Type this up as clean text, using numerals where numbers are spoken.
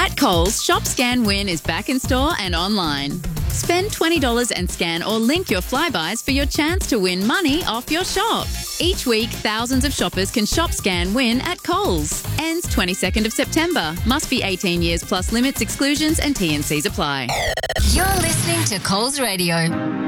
At Coles, Shop Scan Win is back in store and online. Spend $20 and scan or link your Flybuys for your chance to win money off your shop. Each week, thousands of shoppers can Shop Scan Win at Coles. Ends 22nd of September. Must be 18 years plus limits, exclusions and T&Cs apply. You're listening to Coles Radio.